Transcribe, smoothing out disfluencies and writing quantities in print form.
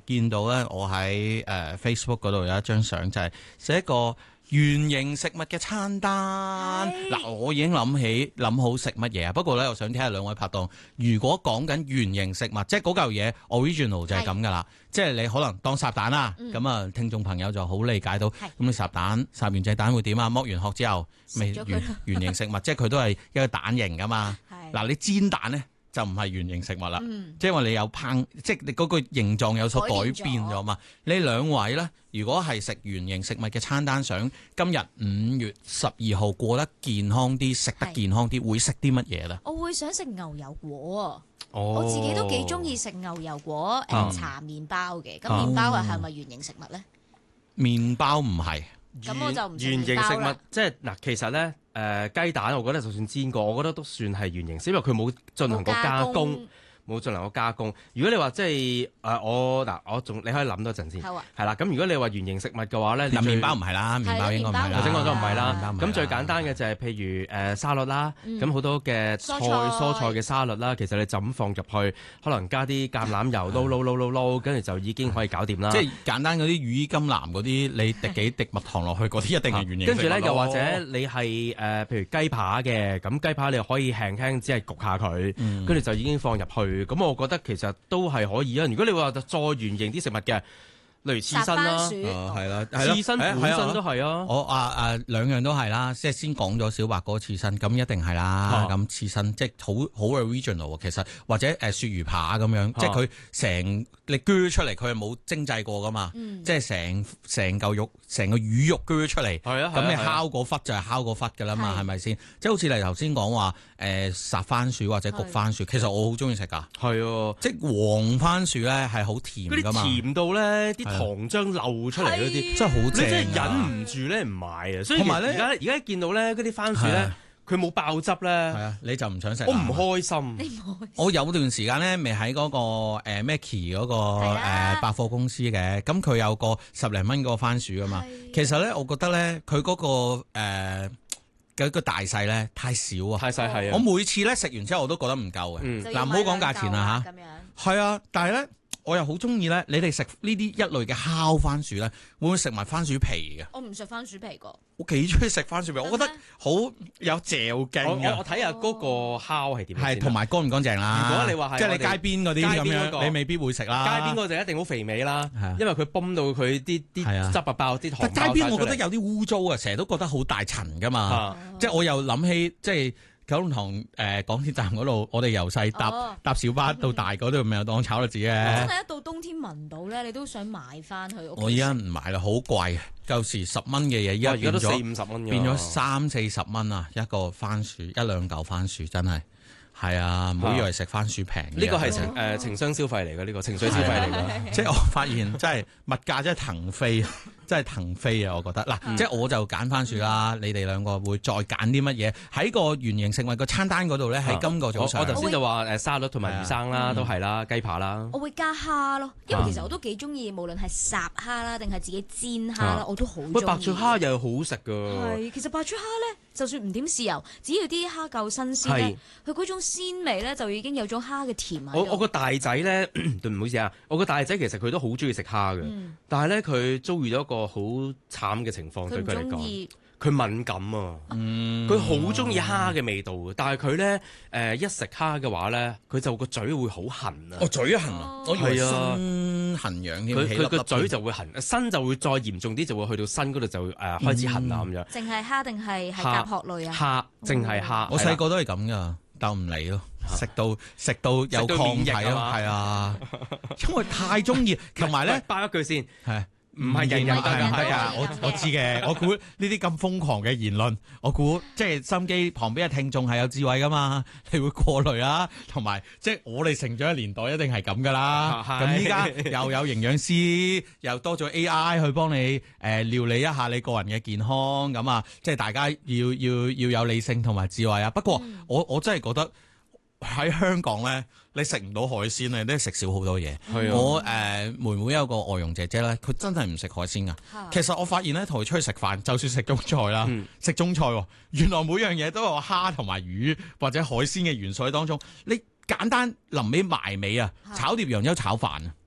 見到咧，我喺Facebook 嗰度有一張相，就係寫一個圓形食物嘅餐單。嗱，我已經諗好食乜嘢啊！不過咧，我想聽下兩位拍檔，如果講緊圓形食物，即係嗰嚿嘢 original 就係咁噶啦。即係你可能當烚蛋啦，咁啊、聽眾朋友就好理解到。咁你烚完隻蛋會點啊？剝完殼之後，咪圓形食物，即係佢都係一個蛋形噶嘛。嗱，你煎蛋咧就唔係圓形食物啦，即係因為你有即係你嗰個形狀有所改變咗嘛。你兩位咧，如果係食圓形食物嘅餐單，想今日5月12號過得健康啲，食得健康啲，會食啲乜嘢咧？ 我會想食牛油果。我自己都幾中意食牛油果搽麵包嘅。咁麵包係咪圓形食物咧？ 麵包唔係。 咁我就唔食圓形食麵包啦物，即係嗱，其實咧雞蛋，我覺得就算煎過，我覺得都算係圓形，因為佢冇進行過加工。冇進行過加工。如果你話即係我仲你可以諗多陣先。 好啊。 係啦，咁如果你話圓形食物嘅話咧， 麵包唔係啦，麵包應該唔係啦。 頭先講咗唔係啦。咁最簡簡單嘅就係譬如沙律啦，咁好多嘅蔬菜嘅沙律啦，其實你就咁放入去，可能加啲橄欖油撈，跟住就已經可以搞掂啦。 即係簡單嗰啲羽衣甘藍嗰啲，你滴幾滴蜜糖落去嗰啲，一定係圓形食物。 跟住咧，又或者你係譬如雞扒嘅，咁雞扒你可以輕輕只係焗下佢，跟住就已經放入去。咁我覺得其實都係可以啊。如果你話再圓形啲食物嘅，例如刺身啦， 係啦， 刺身本身都係啊。 我兩樣都係啦，即係先講咗小白嗰個刺身，咁一定係啦。咁刺身即係好 original 其實，或者鱈魚扒咁樣，即係佢成你鋸出嚟，佢係冇精製過噶嘛，即係成嚿肉、成個魚肉鋸出嚟，咁你烤嗰忽就係烤嗰忽噶啦嘛，係咪先？即係好似你頭先講話烚番薯或者焗番薯，其實我好中意食噶， 係即係黃番薯咧係好甜噶嘛， 甜到咧啲糖漿漏出嚟嗰啲， 真係好正， 你真係忍唔住咧唔買啊！所以而家見到咧嗰啲番薯咧，佢冇爆汁咧，係啊，你就唔想食， 我唔開心。 我有段時間咧，未喺嗰個Mackie 嗰個百貨公司嘅，咁佢有個10零蚊嗰個番薯噶嘛。其實咧，我覺得咧，佢嗰個大細咧太少啊， 太細係啊！ 我每次咧食完之後我都覺得唔夠嘅。嗱，唔好講價錢啦嚇，係啊，但係咧。我又好中意咧，你哋食呢啲一類嘅烤番薯咧，會唔會食埋番薯皮嘅？ 我唔食番薯皮個。 我幾中意食番薯皮，我覺得好有嚼勁啊！ 我睇下嗰個烤係點， 係同埋乾唔乾淨啦。 如果你話係即係你街邊嗰啲咁樣，你未必會食啦。 街邊嗰就一定好肥美啦，因為佢泵到佢啲汁爆啲糖。 但街邊我覺得有啲污糟啊，成日都覺得好大塵噶嘛。即係我又諗起即係。九龍塘港鐵站嗰度，我哋由細搭小巴到大嗰度，咪有檔炒栗子嘅。 真係一到冬天聞到咧，你都想買翻去屋企。 我依家唔買啦，好貴。舊時10蚊嘅嘢，依家變咗 40-50蚊， 變咗30-40蚊啊！一個番薯1-2嚿番薯真係。係啊，唔好以為食番薯平。 呢個係情商消費嚟嘅，呢個情緒消費嚟嘅。 即係我發現真係物價真係騰飛，真係騰飛啊！我覺得嗱，即係我就揀番薯啦。你哋兩個會再揀啲乜嘢喺個圓形食物個餐單嗰度咧？喺今個早上， 我頭先就話沙律同埋魚生啦，都係啦，雞扒啦。 我會加蝦咯，因為其實我都幾中意，無論係烚蝦啦，定係自己煎蝦啦，我都好中意。 喂，白灼蝦又好食㗎。 係，其實白灼蝦咧，就算唔點豉油，只要啲蝦夠新鮮咧，佢嗰種鮮味咧就已經有種蝦嘅甜喺度。 我個大仔咧，對唔好意思啊，我個大仔其實佢都好中意食蝦嘅，但係咧佢遭遇咗一個好慘嘅情況，對佢嚟講，佢敏感啊，佢好中意蝦嘅味道嘅，但係佢咧一食蝦嘅話咧，佢就個嘴會好痕啊。 哦，嘴痕啊，我以為身痕癢添。 佢個嘴就會痕，身就會再嚴重啲，就會去到身嗰度就開始痕啊咁樣。 淨係蝦定係甲殼類啊？ 蝦，淨係蝦。 我細個都係咁噶，但我唔理咯。食到有抗體啊，係啊，因為太中意，同埋咧包一句先， 係唔係人人得㗎？我知嘅，我估呢啲咁瘋狂嘅言論，我估即係心機旁邊嘅聽眾係有智慧噶嘛，你會過濾啊，同埋即係我哋成長嘅年代一定係咁噶啦。咁依家又有營養師，又多咗 AI 去幫你料理一下你個人嘅健康，咁啊，即係大家要有理性同埋智慧啊。不過我真係覺得。喺香港咧，你食唔到海鮮咧，都食少好多嘢。我妹妹有個外傭姐姐咧，佢真係唔食海鮮噶。其實我發現咧，同佢出去食飯，就算食中菜啦，食中菜，原來每樣嘢都有蝦同埋魚或者海鮮嘅元素喺當中。你簡單臨尾埋尾啊，炒碟揚州炒飯啊，